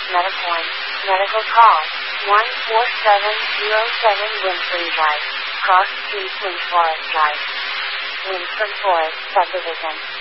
MetaPoint. Medical call. 14707 Winfrey Drive. Cross Street, Wind Forest Drive. Winsford Forest Subdivision.